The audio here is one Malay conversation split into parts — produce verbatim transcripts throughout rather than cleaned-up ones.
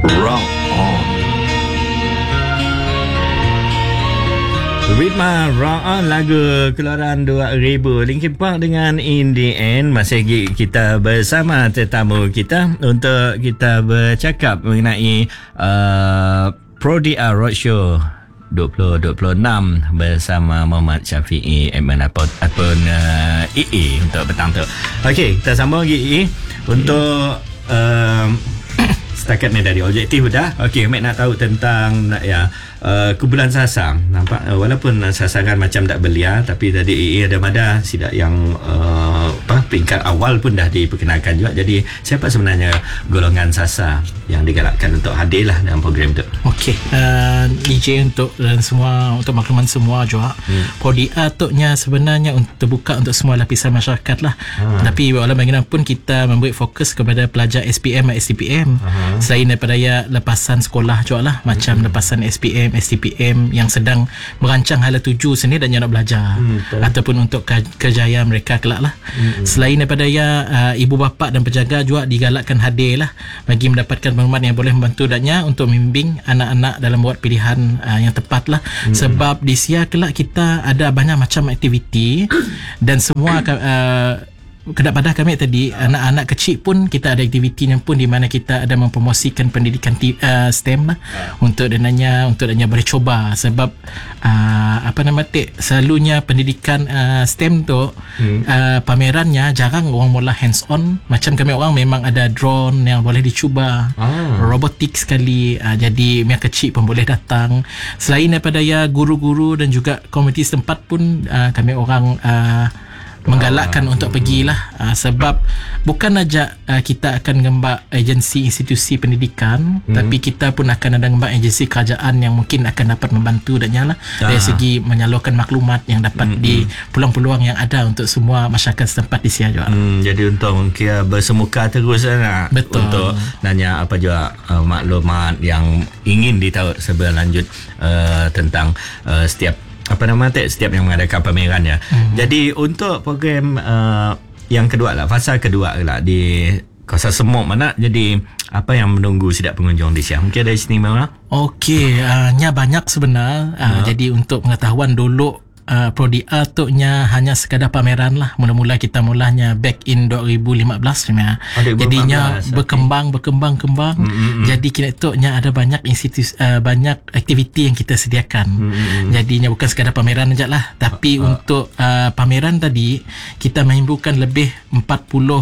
Rock On. Ritma Rock On, lagu keluaran dua ribu Linkin Park dengan In The End. Masih kita bersama tetamu kita untuk kita bercakap mengenai uh, Pro-D R Roadshow dua ribu dua puluh enam bersama Muhammad Syafiee Edmund ataupun uh, E E untuk petang tu. Okey, kita sambung lagi E E untuk uh, setakat ni dari objektif dah. Okey, Mat nak tahu tentang ya uh, kumpulan Sasa. Nampak uh, walaupun sasaran macam tak belia, tapi tadi A A ada Mada sidak yang uh, apa peringkat awal pun dah diperkenalkan juga. Jadi siapa sebenarnya golongan Sasa yang digalakkan untuk hadir lah dalam program tu? Okey, uh, D J untuk dan semua, untuk makluman semua juga. hmm. Pro-D R tu nya sebenarnya untuk terbuka untuk semua lapisan masyarakat lah. ha. Tapi walau bagaimanapun kita memberi fokus kepada pelajar S P M dan S T P M. ha. Selain daripada ya lepasan sekolah juga lah, macam hmm. lepasan S P M, S T P M yang sedang merancang hala tuju sendiri dan yang nak belajar, hmm, ataupun untuk kejayaan mereka kelak lah. hmm. Selain daripada ya uh, ibu bapa dan penjaga juga digalakkan hadir lah bagi mendapatkan maklumat yang boleh membantu dannya untuk membimbing anak-anak dalam buat pilihan uh, yang tepat lah. hmm. Sebab di sia kelak kita ada banyak macam aktiviti dan semua uh, kepada kami tadi, anak-anak kecil pun kita ada aktivitinya pun di mana kita ada mempromosikan pendidikan uh, STEM lah, uh. untuk dananya untuk dananya boleh coba. Sebab uh, apa nama tu, selalunya pendidikan uh, STEM tu hmm. uh, pamerannya jarang orang mula hands on. Macam kami orang memang ada drone yang boleh dicuba, uh. robotik sekali. uh, jadi yang kecil pun boleh datang. Selain daripada ya guru-guru dan juga komuniti setempat pun uh, kami orang uh, menggalakkan ah, untuk pergilah, uh, sebab bukan aja uh, kita akan ngembak agensi institusi pendidikan, hmm. tapi kita pun akan ada ngembak agensi kerajaan yang mungkin akan dapat membantu dan nyala ah. dari segi menyalurkan maklumat yang dapat hmm, di peluang-peluang yang ada untuk semua masyarakat setempat di sini juga. Hmm, jadi untuk mungkin bersemuka terus nak betul untuk nanya apa juga uh, maklumat yang ingin ditahu seberlanjut uh, tentang uh, setiap apa nama tu, setiap yang mengadakan pameran ya. Hmm. Jadi untuk program uh, yang kedua lah, fasa kedua lah di kawasan Semok mana, jadi apa yang menunggu sidak pengunjung di sini? Mungkin dari sini mana? Okey, uh, nya banyak sebenar. Uh, uh. Jadi untuk pengetahuan dulu, Uh, Pro-D R tu nya hanya sekadar pameran lah. Mula-mula kita mulanya back in dua ribu lima belas sebenarnya. Oh, jadinya okay. berkembang berkembang kembang. Mm-hmm. Jadi kini tu nya ada banyak institusi, uh, banyak aktiviti yang kita sediakan. Mm-hmm. Jadinya bukan sekadar pameran aja lah, tapi uh, untuk uh, pameran tadi kita menghimpunkan lebih empat puluh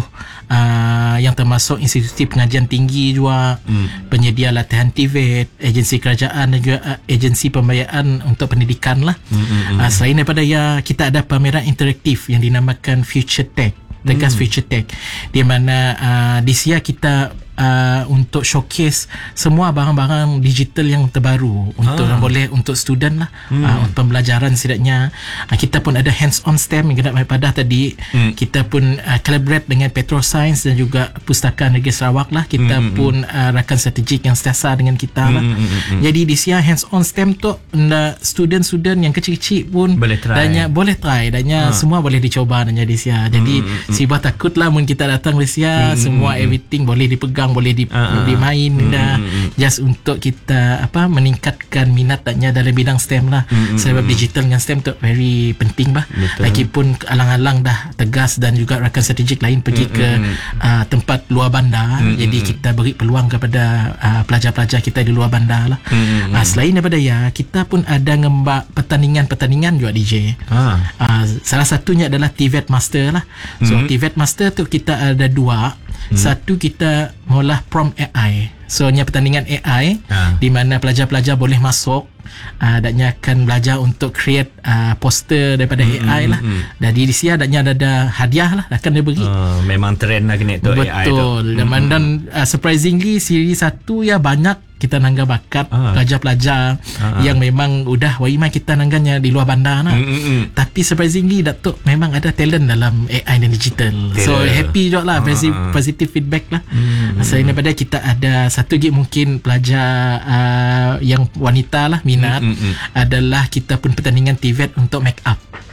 uh, yang termasuk institusi pengajian tinggi juga, mm. penyedia latihan T V E T, agensi kerajaan dan juga uh, agensi pembiayaan untuk pendidikan lah. Mm-hmm. Uh, selain daripada ya kita ada pameran interaktif yang dinamakan Future Tech, Tegas hmm. Future Tech, di mana uh, di sia kita uh, untuk showcase semua barang-barang digital yang terbaru untuk ah. boleh untuk student lah, hmm. uh, untuk pembelajaran setidaknya. Uh, kita pun ada hands-on STEM yang kita pada tadi. Hmm. Kita pun uh, collaborate dengan Petro Science dan juga Pustakaan Negeri Sarawak lah. Kita hmm. pun uh, rakan strategik yang setiasa dengan kita lah. Hmm. Hmm. Jadi di sia hands-on STEM tu uh, student-student yang kecil-kecil pun boleh try, dannya, boleh try dannya, ah. semua boleh dicoba dannya di sia. Jadi hmm. si bah takut lah mun kita datang di sia, hmm. semua everything boleh dipegang, boleh di, uh, dimain uh, dah, uh, just untuk kita apa meningkatkan minat dannya dalam bidang STEM lah. uh, sebab uh, digital dengan STEM tu very penting bah. Betul. Lagipun alang-alang dah Tegas dan juga rakan strategik lain pergi uh, ke uh, tempat luar bandar, uh, jadi kita beri peluang kepada uh, pelajar-pelajar kita di luar bandar lah. uh, uh, selain daripada ya kita pun ada ngembak pertandingan-pertandingan juga D J. uh. Uh, salah satunya adalah T V E T Master lah. So uh, T V E T Master tu kita ada dua. Hmm. Satu kita mula prom A I. So nya pertandingan A I ha. di mana pelajar-pelajar boleh masuk uh, dan nya akan belajar untuk create uh, poster daripada hmm, A I lah. Hmm. Dan di sini adanya ada, ada hadiah lah akan dia beri. Uh, memang trend lah kena tu A I tu. Betul. Dan, hmm. dan uh, surprisingly siri satu ya banyak kita nangga bakat ah. pelajar-pelajar ah. yang memang udah waimai kita nangganya di luar bandar nak. Mm-mm. Tapi surprisingly Datuk memang ada talent dalam A I dan digital. Talent. So happy juga lah, ah. positive feedback lah. Mm-hmm. Selain daripada kita ada satu lagi mungkin pelajar uh, yang wanita lah minat, mm-hmm. adalah kita pun pertandingan T V E T untuk make up.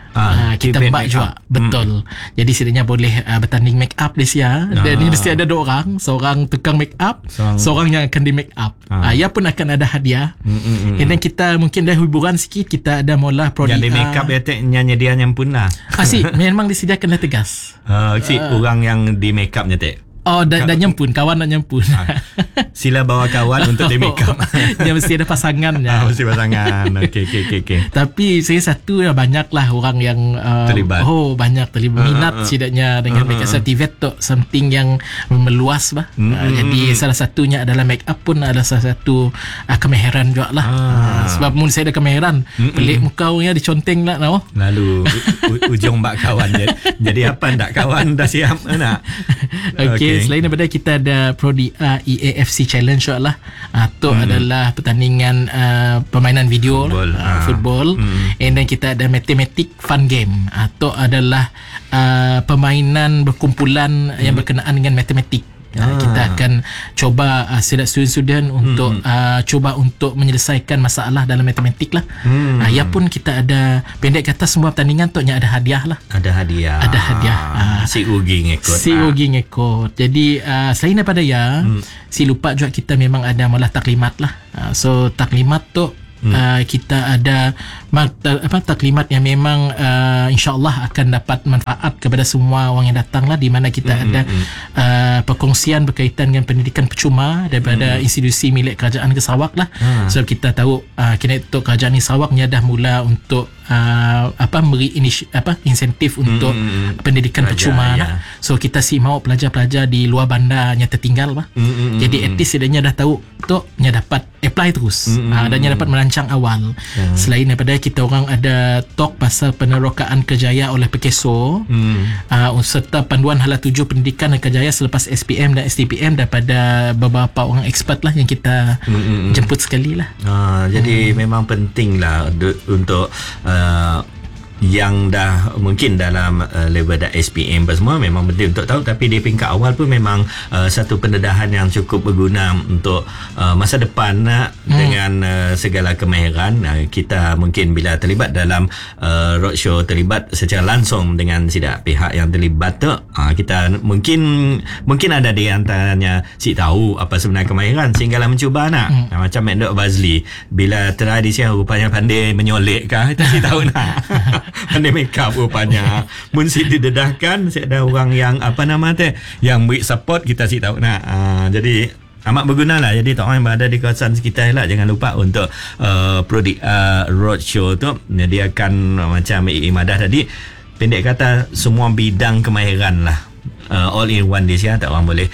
Ah, uh, kita buat juga. Betul. Hmm. Jadi setidaknya boleh uh, bertanding make up di sia. Ah. Dan ini mesti ada dua orang, seorang tukang make up, seorang, seorang yang akan di make up. Ah. Uh, ia pun akan ada hadiah. Hmm, hmm, hmm. Dan kita mungkin dah hiburan sikit, kita ada mula prodi. Yang di make up ya tek nyanyi dia yang pun lah. Ah, si, memang disediakan dah tegas. Uh, si uh, orang yang di make upnya tek. Oh, dah, dah nyempun. Kawan nak nyempun. Ha. Sila bawa kawan untuk di make up. Dia mesti ada pasangannya. Ah, mesti pasangan. Okey, okey, okey. Okay. Tapi saya satu ya, banyaklah orang yang uh, terlibat. Oh, banyak terlibat. Minat uh, uh, setidaknya dengan uh, make up. Activate tu something yang meluas bah. Mm, uh, jadi mm, salah satunya adalah make up pun adalah salah satu uh, kemahiran juga lah. Ah. Uh, sebab mun saya ada kemahiran, mm, pelik muka orangnya diconteng lah. No? Lalu u- ujung bak kawan. jadi, jadi apa ndak kawan dah siap nak? Okey. Okay. Selain daripada kita ada Prodi A E A F C Challenge lah. Uh, tu hmm. adalah pertandingan uh, permainan video football, lah, uh, football. Hmm. And then kita ada Mathematic Fun Game. Uh, tu adalah uh, permainan berkumpulan hmm. yang berkenaan dengan matematik. Ah. Kita akan cuba uh, student-student untuk hmm. uh, cuba untuk menyelesaikan masalah dalam matematik lah. Hmm. Uh, ya pun kita ada, pendek kata semua pertandingan tu ada hadiah lah. Ada hadiah. Ada hadiah. Uh, si Ugi ngikut. Si ah. Ugi ngikut. Jadi uh, selain daripada ya, hmm. si lupa juga kita memang ada malah taklimat lah. Uh, so taklimat tu Hmm. Uh, kita ada mak- apa taklimat yang memang uh, insya-Allah akan dapat manfaat kepada semua orang yang datang lah, di mana kita hmm. ada uh, perkongsian berkaitan dengan pendidikan percuma daripada hmm. institusi milik Kerajaan Negeri Sarawak lah. Hmm. Sebab kita tahu uh, kena itu Kerajaan Negeri Sarawak ni dah mula untuk uh, apa beri inisi- apa insentif untuk hmm. pendidikan pelajar, percuma ya. Lah. So kita si mau pelajar-pelajar di luar bandar yang tertinggal lah. Hmm. Jadi at least setidaknya dah tahu tu nya dapat apply terus. Hmm. Uh, dan nya dapat merancang awal. Hmm. Selain daripada kita orang ada talk pasal penerokaan kerjaya oleh Pekeso, hmm. uh, serta panduan hala tuju pendidikan dan kerjaya selepas S P M dan S T P M daripada beberapa orang expert lah yang kita hmm. jemput sekali lah. Uh, jadi hmm. memang penting lah untuk uh, yang dah mungkin dalam uh, level dah S P M semua memang penting untuk tahu, tapi di peringkat awal pun memang uh, satu pendedahan yang cukup berguna untuk uh, masa depan uh, hmm. dengan uh, segala kemahiran. Uh, kita mungkin bila terlibat dalam uh, roadshow, terlibat secara langsung dengan sidak pihak yang terlibat tu, uh, kita mungkin mungkin ada di antaranya si tahu apa sebenarnya kemahiran sehinggalah mencuba nak. Hmm. Uh, macam Mek Dok Bazli bila tradisi rupanya pandai menyolek kah, kita si tahu nak. Pandai make up rupanya. Mun si didedahkan, si ada orang yang apa nama teh yang beri support, kita si tahu nak. Uh, jadi amat berguna lah. Jadi tak orang yang berada di kawasan sekitar lah, jangan lupa untuk uh, Prodi uh, Roadshow tu menyediakan uh, macam Imadah tadi, pendek kata semua bidang kemahiran lah. Uh, all in one this ya, tak orang boleh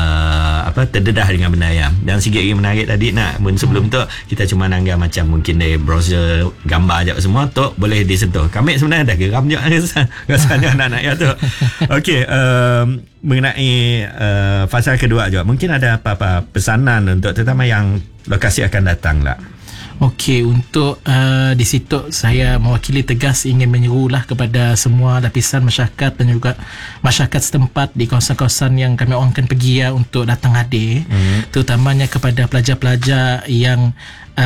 uh, apa terdedah dengan benda yang dan sikit lagi menarik tadi nak mun sebelum tu kita cuma nanggap macam mungkin dari browser gambar je semua tu boleh disentuh. Kami sebenarnya dah geram je rasanya anak-anak ya tu. Okey, um, mengenai uh, fasa kedua juga mungkin ada apa-apa pesanan untuk terutama yang lokasi akan datang lah. Okey, untuk uh, di situ saya mewakili tegas ingin menyerulah kepada semua lapisan masyarakat dan juga masyarakat setempat di kawasan-kawasan yang kami orang akan pergi ya, untuk datang hadir, hmm. terutamanya kepada pelajar-pelajar yang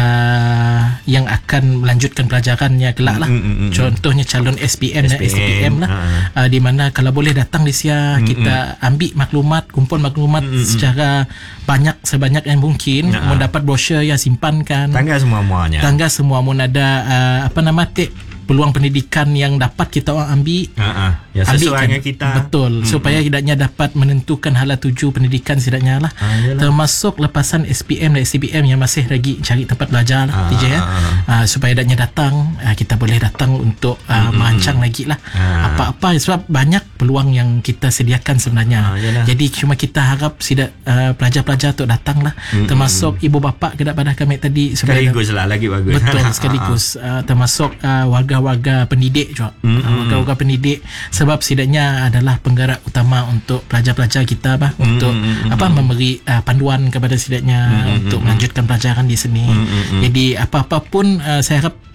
uh, yang akan melanjutkan pelajarannya kelak lah. Mm, mm, mm, Contohnya calon S P M, S P M dan S T P M lah. Uh, di mana kalau boleh datang di sia, mm, kita ambil maklumat, kumpul maklumat mm, secara banyak sebanyak yang mungkin, uh, mendapat brosur yang simpankan. Tangga semua-muanya. Tangga semua mun ada uh, apa nama tik peluang pendidikan yang dapat kita orang ambil, uh-huh. yang sesuai dengan kita, betul, hmm. supaya tidaknya dapat menentukan hala tuju pendidikan setidaknya lah, ah, termasuk lepasan S P M dan S T P M yang masih lagi cari tempat belajar lah, ah, T J ya, ah, supaya tidaknya datang, ah, kita boleh datang untuk ah, hmm. merancang lagi lah ah. apa-apa, sebab banyak peluang yang kita sediakan sebenarnya, ah, jadi cuma kita harap sidak uh, pelajar-pelajar tu datang lah, hmm. termasuk ibu bapa kedak pada kami tadi, sekaligus lah lagi bagus, betul, sekaligus uh, termasuk uh, warga warga pendidik juga, mm-hmm. warga-warga pendidik, sebab setidaknya adalah penggerak utama untuk pelajar-pelajar kita bah, mm-hmm. untuk mm-hmm. apa memberi uh, panduan kepada setidaknya mm-hmm. untuk melanjutkan pelajaran di sini. Mm-hmm. Jadi apa-apa pun uh, saya harap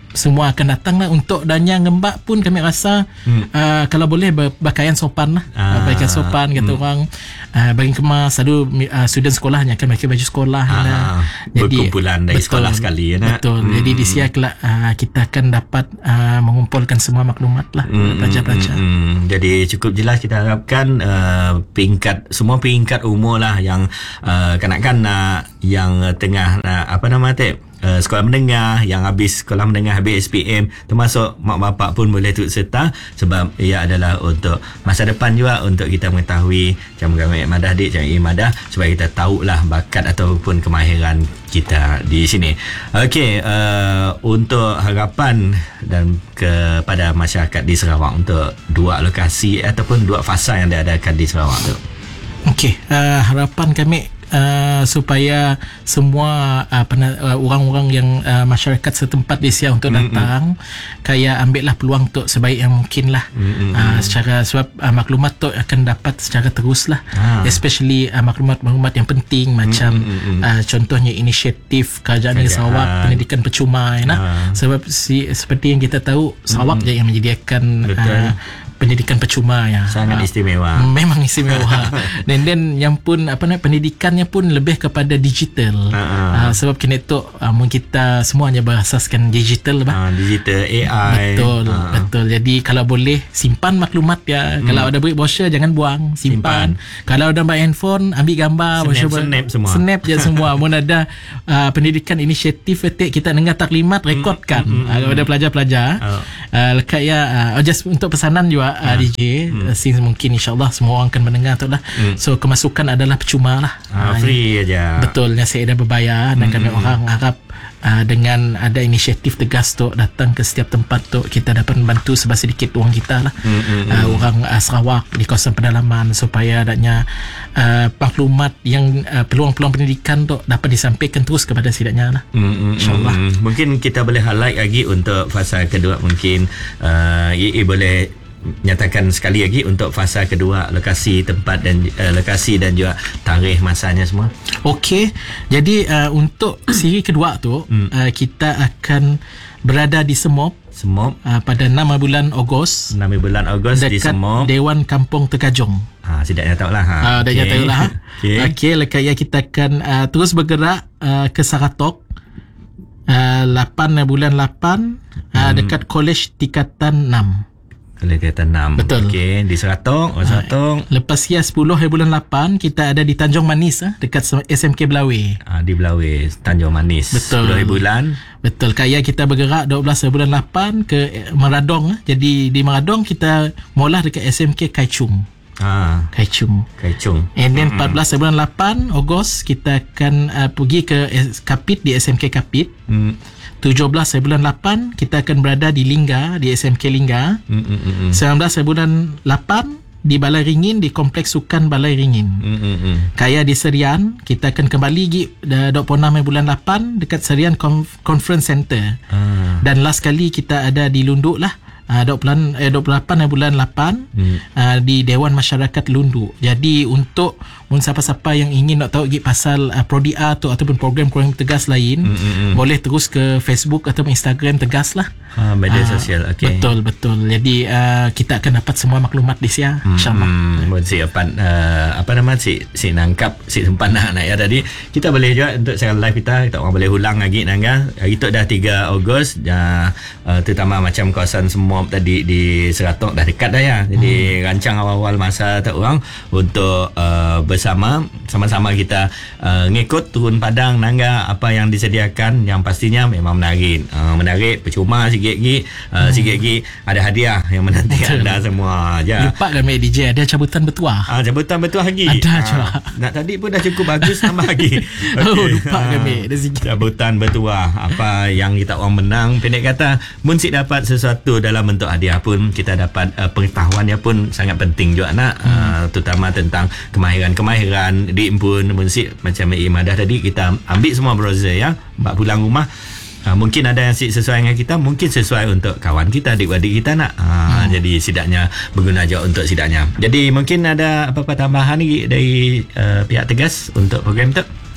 semua akan datang lah. Untuk Danya Ngembak pun kami rasa hmm. uh, kalau boleh berpakaian sopan lah, ah. berpakaian sopan kata hmm. orang, uh, bagi kemas selalu uh, student sekolahnya akan pakai baju sekolah ah. lah. Jadi berkumpulan dari betul, sekolah sekali ya, nak? Betul. Hmm. Jadi di sini uh, kita akan dapat uh, mengumpulkan semua maklumat lah hmm. pelajar-pelajar. Hmm. Jadi cukup jelas kita harapkan uh, peringkat semua peringkat umur lah yang uh, kanak-kanak yang uh, tengah uh, apa nama tu Uh, sekolah menengah, yang habis sekolah menengah, habis S P M, termasuk mak bapak pun boleh turut serta, sebab ia adalah untuk masa depan juga, untuk kita mengetahui macam kami Madah Dik, macam Imadah, supaya kita tahulah bakat ataupun kemahiran kita di sini. Okey, uh, untuk harapan dan kepada masyarakat di Sarawak untuk dua lokasi ataupun dua fasa yang diadakan di Sarawak tu. Okey, uh, harapan kami Uh, supaya semua uh, pena, uh, orang-orang yang uh, masyarakat setempat di Sia untuk datang, mm-hmm. kaya ambillah peluang tu sebaik yang mungkin lah, mm-hmm. uh, secara sebab uh, maklumat tu akan dapat secara terus lah, ah. especially uh, maklumat-maklumat yang penting macam mm-hmm. uh, contohnya inisiatif kerajaan negeri Sarawak pendidikan percuma ya, ah. sebab si, seperti yang kita tahu Sarawak mm-hmm. je yang menyediakan uh, pendidikan percuma ya. Sangat istimewa. Memang istimewa. Dan then yang pun apa nak pendidikannya pun lebih kepada digital. Uh-huh. Uh, sebab kini tu uh, kita semuanya berasaskan digital bah. Uh, digital A I. Betul, uh. betul. Jadi kalau boleh simpan maklumat ya. Hmm. Kalau ada duit brosur jangan buang, simpan. simpan. Kalau ada buy handphone ambil gambar, snap, snap semua. Snap je semua. Mun ada uh, pendidikan inisiatif kita dengar taklimat rekodkan mm, mm, mm, kepada pelajar-pelajar. Uh. Uh, lekat ya uh, just untuk pesanan juga uh, D J hmm. since mungkin insyaAllah semua orang akan mendengar tu lah. hmm. So kemasukan adalah percuma lah, ah, free aja. Betulnya saya ada berbayar. Dan hmm. kami orang harap uh, dengan ada inisiatif tegas tu datang ke setiap tempat tu, kita dapat membantu sebab sedikit uang kita lah, hmm. uh, orang uh, Sarawak di kawasan pedalaman, supaya adanya uh, maklumat yang uh, peluang-peluang pendidikan tu dapat disampaikan terus kepada sidaknya lah, hmm. insyaAllah. hmm. Mungkin kita boleh highlight lagi untuk fasa kedua, mungkin uh, I I boleh nyatakan sekali lagi untuk fasa kedua, lokasi tempat dan uh, lokasi dan juga tarikh masanya semua. Okey, jadi uh, untuk siri kedua tu hmm. uh, kita akan berada di Semop, Semop uh, pada enam bulan Ogos, enam bulan Ogos di Semop, Dewan Kampung Tekajong. Ha, sidaknya tahulah ha. Ah, dah okay. tahulah ha. Okey, okay, lekas ya kita akan uh, terus bergerak uh, ke Saratok. Uh, lapan bulan lapan hmm. uh, dekat Kolej Tingkatan enam. Tingkatan enam. Betul. Okey, di Seratung, oh, Seratung. Lepas ya sepuluh bulan lapan kita ada di Tanjung Manis ah, dekat S M K Belawe. Ah, di Belawe, Tanjung Manis. Betul. sepuluh bulan. Betul. Kaya kita bergerak dua belas bulan lapan ke Meradong. Jadi di Meradong kita mula dekat S M K Kaichung. Ah, Kaichung. Kaichung. And then mm-hmm. empat belas bulan lapan Ogos kita akan uh, pergi ke Kapit di S M K Kapit. Mm. tujuh belas bulan lapan kita akan berada di Lingga di S M K Lingga. Mm-mm. sembilan belas bulan lapan di Balai Ringin, di Kompleks Sukan Balai Ringin. Mm-mm. Kaya di Serian kita akan kembali di dua puluh enam bulan lapan dekat Serian Conf- Conference Center. Ah. Dan last kali kita ada di Lunduk lah. Uh, dua puluh lapan bulan lapan hmm. uh, di Dewan Masyarakat Lundu. Jadi untuk mun siapa-siapa yang ingin nak tahu lagi pasal uh, Prodi A tu ataupun program-program tegas lain, hmm, hmm, hmm. boleh terus ke Facebook atau Instagram tegas lah. Ha, media uh, sosial. Okay. Betul betul. Jadi uh, kita akan dapat semua maklumat di sini, hmm, insya-Allah. Hmm, si apa uh, apa nama si si nangkap si sempat nak nak ya tadi. Kita boleh juga untuk secara live kita kita orang boleh ulang lagi nangga. Hari tu dah tiga Ogos dah uh, terutama macam kawasan semua tadi di Seratok dah dekat dah ya. Jadi hmm. rancang awal-awal masa tak orang untuk uh, bersama sama-sama kita uh, ngikut turun padang nangga apa yang disediakan, yang pastinya memang menarik. Uh, menarik percuma sikit lagi uh, hmm. sikit lagi ada hadiah yang menanti anda semua je. Lupa kami D J ada cabutan bertuah. Ah, cabutan bertuah lagi. Ada je. Ah, nak tadi pun dah cukup bagus tambah lagi. Okay. Oh, lupa ah, kami ada sikit. Cabutan bertuah apa yang kita orang menang. Pendek kata, mun sik dapat sesuatu dalam bentuk hadiah pun kita dapat uh, pengetahuannya pun sangat penting juga nak hmm. uh, terutama tentang kemahiran-kemahiran dik pun mun sik macam Imadah tadi kita ambil semua browser ya, bak pulang rumah. Uh, mungkin ada yang sesuai dengan kita, mungkin sesuai untuk kawan kita, adik-adik kita nak. Uh, hmm. Jadi sidaknya berguna juga untuk sidaknya. Jadi mungkin ada apa-apa tambahan lagi dari uh, pihak tegas untuk program tu?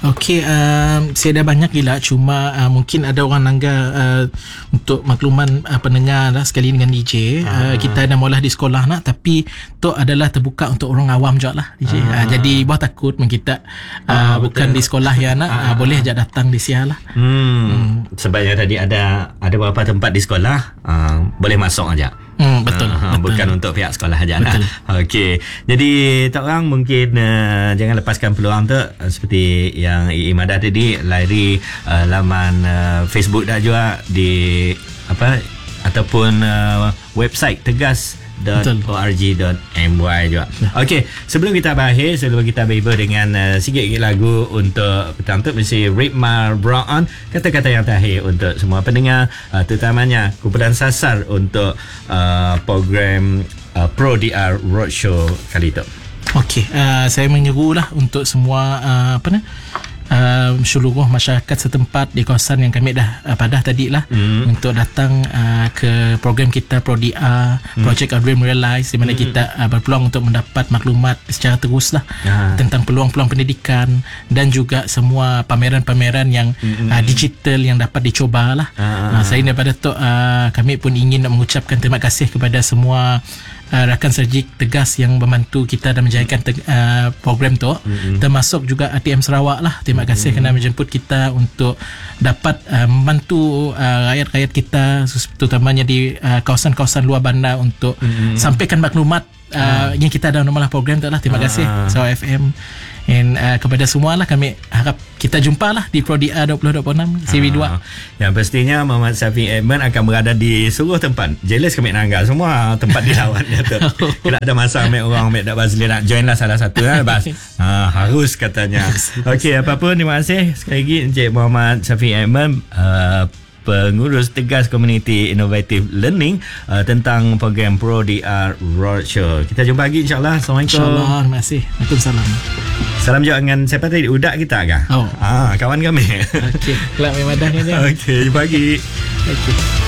Okey, um, saya dah banyak gila, cuma uh, mungkin ada orang langgar uh, untuk makluman uh, pendengar lah sekali dengan D J. Uh, kita dah mula di sekolah nak, tapi tu adalah terbuka untuk orang awam je lah D J. Uh, jadi buat takut kita uh, ah, bukan di sekolah ya nak, uh, boleh je datang di sini lah. Hmm. hmm. Sebabnya tadi ada ada beberapa tempat di sekolah uh, boleh masuk aja. Hmm, betul, uh, betul. Bukan untuk pihak sekolah saja. Okey. Jadi tak orang mungkin uh, jangan lepaskan peluang tu, uh, seperti yang Imada tadi, lari uh, laman uh, Facebook dah juga di apa ataupun uh, website tegas dot org dot my juga. Okey, sebelum kita berakhir, sebelum kita berhibur dengan uh, sikit lagu untuk petang tu, mesti Rick Mar Brown, kata-kata yang terakhir untuk semua pendengar, uh, terutamanya kumpulan sasar untuk uh, program uh, Pro D R Roadshow kali itu. Okey, uh, saya menyerulah untuk semua uh, apa ni Uh, seluruh masyarakat setempat di kawasan yang kami dah uh, padah tadi lah, mm. untuk datang uh, ke program kita Pro D R, mm. Project Our Dream Realize, di mana mm. kita uh, berpeluang untuk mendapat maklumat secara terus lah ah. tentang peluang-peluang pendidikan dan juga semua pameran-pameran yang mm. uh, digital yang dapat dicoba lah. Ah. Uh, selain daripada tu, uh, kami pun ingin mengucapkan terima kasih kepada semua Uh, rakan Serjik Tegas yang membantu kita dan menjayakan te- uh, program tu, mm-hmm. termasuk juga A T M Sarawak lah. Terima kasih mm-hmm. kerana menjemput kita untuk dapat uh, membantu uh, rakyat-rakyat kita, terutamanya di uh, kawasan-kawasan luar bandar untuk mm-hmm. sampaikan maklumat uh, mm. yang kita ada nama program tu lah. Terima uh. kasih Sarawak F M. And uh, kepada semua lah, kami harap kita jumpa lah di Pro D R dua puluh dua puluh enam siri dua. Yang pastinya Muhammad Syafiq Edmund akan berada di seluruh tempat. Jealous kami nangga semua tempat di lawan dia tu. Kalau ada masa ambil orang ambil Dak Bazli nak join lah salah satu lah, bas. Ha, harus katanya. Okey, apa pun terima kasih sekali lagi Encik Muhammad Syafiq Edmund, uh, pengurus Tegas Community Innovative Learning, uh, tentang program Pro D R Roadshow. Kita jumpa lagi insyaAllah. Assalamualaikum. InsyaAllah. Terima kasih. Waalaikumsalam. Salam juga dengan siapa tadi? Udak kita kah? Oh. Ah, kawan kami. Okey. Kelak memang dah ni. Okey, jumpa lagi. Okey.